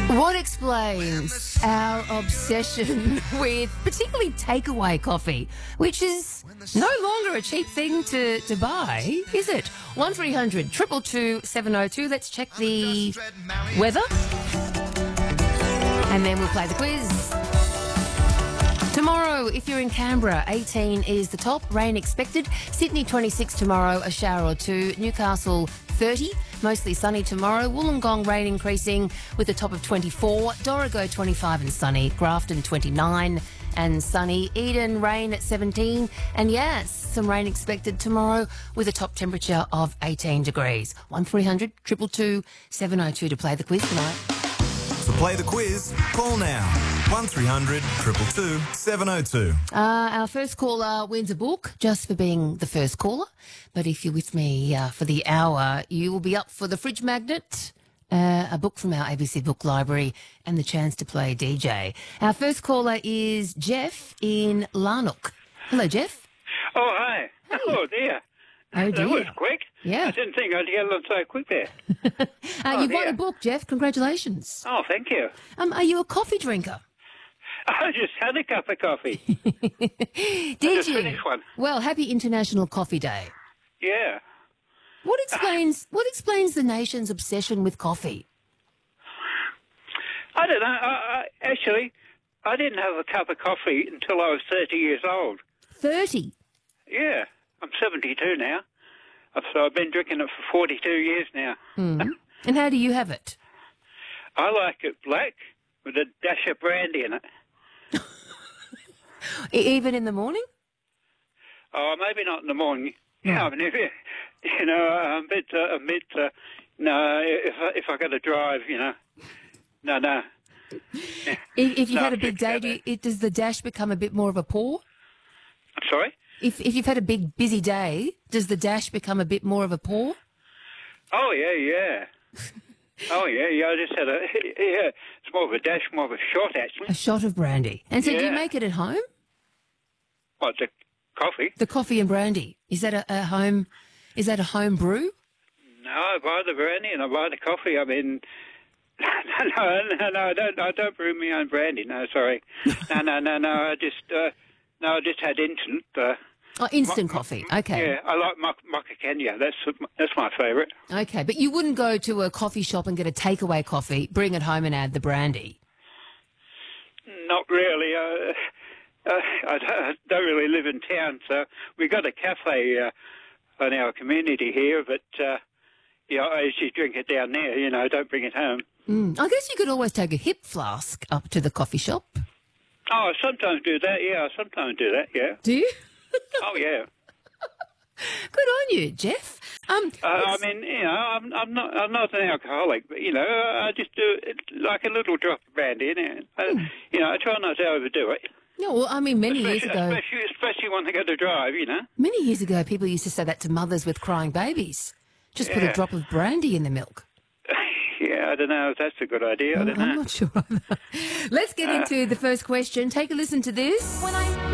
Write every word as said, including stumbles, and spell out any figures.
What explains our obsession with particularly takeaway coffee, which is no longer a cheap thing to, to buy, is it? one three hundred two two two seven oh two. Let's check the weather. And then we'll play the quiz. Tomorrow, if you're in Canberra, eighteen is the top, rain expected. Sydney, twenty-six tomorrow, a shower or two. Newcastle, thirty, mostly sunny tomorrow. Wollongong, rain increasing with a top of twenty-four. Dorrigo, twenty-five and sunny. Grafton, twenty-nine and sunny. Eden, rain at seventeen. And yes, some rain expected tomorrow with a top temperature of eighteen degrees. one three hundred two two two seven oh two to play the quiz tonight. To play the quiz, call now. one three hundred two two two seven oh two. Uh, our first caller wins a book just for being the first caller. But if you're with me uh, for the hour, you will be up for the fridge magnet, uh, a book from our A B C Book Library, and the chance to play D J. Our first caller is Jeff in Larnock. Hello, Jeff. Oh, hi. Hey. Oh, dear. Oh, dear. That was quick. Yeah. I didn't think I'd get on so quick there. uh, Oh, you've won dear. a book, Jeff. Congratulations. Oh, thank you. Um, are you a coffee drinker? I just had a cup of coffee. Did just you? finished one. Well, happy International Coffee Day. Yeah. What explains what explains the nation's obsession with coffee? I don't know. I, I, actually, I didn't have a cup of coffee until I was thirty years old. Thirty. Yeah. I'm seventy-two now. So I've been drinking it for forty-two years now. Mm. And how do you have it? I like it black with a dash of brandy in it. E- Even in the morning? Oh, maybe not in the morning. Yeah, I mean, if, you you know, I'm a bit, uh, a bit, uh, no, if I, if I got to drive, you know, no, no. If, if you've No, had a big day, yeah, do you, it, does the dash become a bit more of a pour? I'm sorry? If if you've had a big, busy day, does the dash become a bit more of a pour? Oh, yeah, yeah. Oh, yeah, yeah, I just had a, yeah, it's more of a dash, more of a shot, actually. A shot of brandy. And so do you Yeah. make it at home? What, the coffee? The coffee and brandy. Is that a, a home, is that a home brew? No, I buy the brandy and I buy the coffee. I mean, no, no, no, no, I don't, I don't brew my own brandy. No, sorry. No, no, no, no, I just, uh, no, I just had instant, uh, Oh, instant coffee. Okay. yeah, I like Mocha Mocha Kenya. That's that's my favourite. Okay, but you wouldn't go to a coffee shop and get a takeaway coffee, bring it home and add the brandy? Not really. Uh, uh, I, don't, I don't really live in town, so we got a cafe uh, in our community here, but uh, yeah, I usually drink it down there. You know, don't bring it home. Mm. I guess you could always take a hip flask up to the coffee shop. Oh, I sometimes do that. Yeah, I sometimes do that. Yeah. Do you? Oh, yeah. Good on you, Jeff. Um, Uh, I mean, you know, I'm, I'm not, I'm not an alcoholic, but you know, I just do it like a little drop of brandy in it. I, you know, I try not to overdo it. no, well, I mean, many years Especially, ago, especially, especially when I go to drive. You know. many years ago, people used to say that to mothers with crying babies. Just put a Yeah. drop of brandy in the milk. Yeah, I don't know if that's a good idea. I don't I'm know. not sure either. Let's get into the first question. Take a listen to this.